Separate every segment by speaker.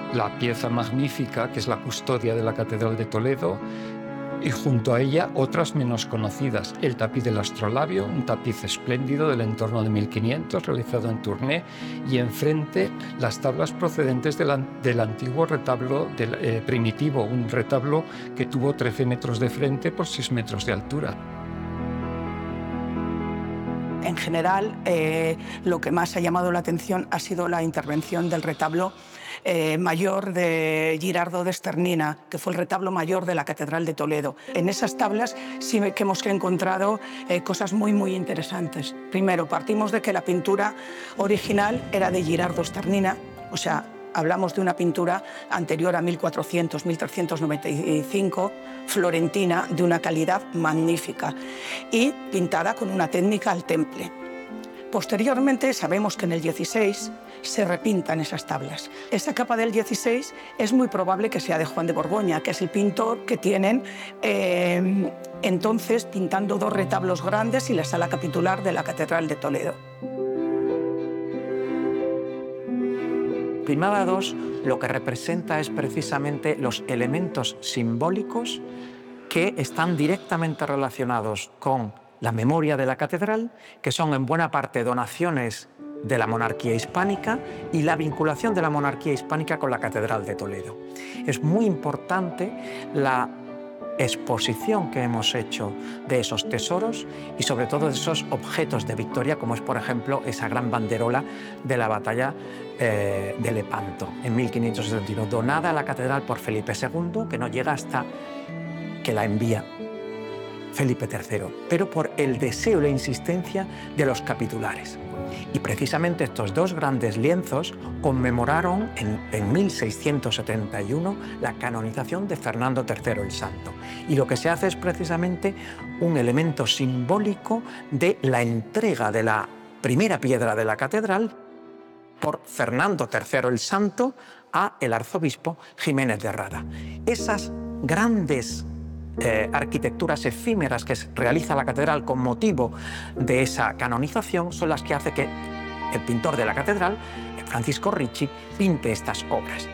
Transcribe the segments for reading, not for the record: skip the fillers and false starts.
Speaker 1: la pieza magnífica que es la custodia de la Catedral de Toledo, y junto a ella otras menos conocidas: el tapiz del astrolabio, un tapiz espléndido del entorno de 1500 realizado en Tournai, y enfrente las tablas procedentes del antiguo retablo primitivo, un retablo que tuvo 13 metros de frente por 6 metros de altura.
Speaker 2: En general, lo que más ha llamado la atención ha sido la intervención del retablo mayor de Girardo de Sternina, que fue el retablo mayor de la Catedral de Toledo. En esas tablas sí que hemos encontrado cosas muy interesantes. Primero, partimos de que la pintura original era de Girardo Sternina, o sea, hablamos de una pintura anterior a 1400-1395, florentina, de una calidad magnífica y pintada con una técnica al temple. Posteriormente sabemos que en el 16 se repintan esas tablas. Esa capa del 16 es muy probable que sea de Juan de Borgoña, que es el pintor que tienen entonces pintando 2 retablos grandes y la sala capitular de la Catedral de Toledo.
Speaker 3: Primada 2 lo que representa es precisamente los elementos simbólicos que están directamente relacionados con la memoria de la catedral, que son en buena parte donaciones de la monarquía hispánica y la vinculación de la monarquía hispánica con la Catedral de Toledo. Es muy importante la exposición que hemos hecho de esos tesoros y sobre todo de esos objetos de victoria, como es por ejemplo esa gran banderola de la batalla de Lepanto en 1571, donada a la catedral por Felipe II, que no llega hasta que la envía Felipe III, pero por el deseo y la insistencia de los capitulares. Y precisamente estos 2 grandes lienzos conmemoraron en 1671 la canonización de Fernando III el Santo. Y lo que se hace es precisamente un elemento simbólico de la entrega de la primera piedra de la catedral por Fernando III el Santo a el arzobispo Jiménez de Rada. Esas grandes arquitecturas efímeras que realiza la catedral con motivo de esa canonización son las que hace que el pintor de la catedral, Francisco Ricci, pinte estas obras.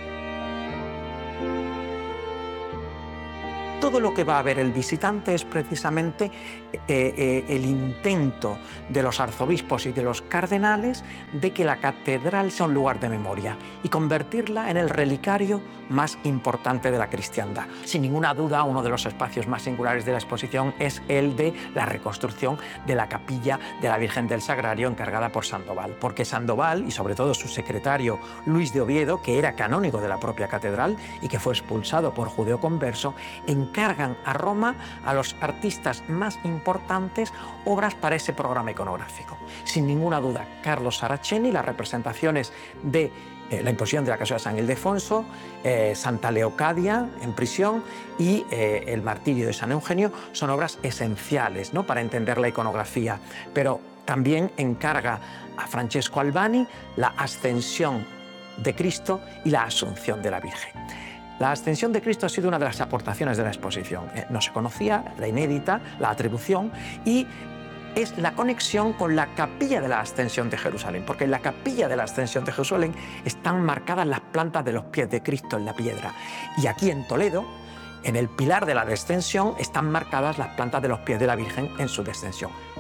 Speaker 3: Todo lo que va a ver el visitante es precisamente el intento de los arzobispos y de los cardenales de que la catedral sea un lugar de memoria y convertirla en el relicario más importante de la cristiandad. Sin ninguna duda, uno de los espacios más singulares de la exposición es el de la reconstrucción de la capilla de la Virgen del Sagrario encargada por Sandoval, porque Sandoval y sobre todo su secretario Luis de Oviedo, que era canónigo de la propia catedral y que fue expulsado por judeoconverso, encargan a Roma a los artistas más importantes obras para ese programa iconográfico. Sin ninguna duda, Carlo Saraceni, las representaciones de la imposición de la casulla de San Ildefonso, Santa Leocadia en prisión y el martirio de San Eugenio son obras esenciales, ¿no?, para entender la iconografía, pero también encarga a Francesco Albani la ascensión de Cristo y la asunción de la Virgen. La ascensión de Cristo ha sido una de las aportaciones de la exposición. No se conocía, la inédita, la atribución, y es la conexión con la capilla de la Ascensión de Jerusalén, porque en la capilla de la Ascensión de Jerusalén están marcadas las plantas de los pies de Cristo en la piedra. Y aquí en Toledo, en el pilar de la descensión, están marcadas las plantas de los pies de la Virgen en su descensión.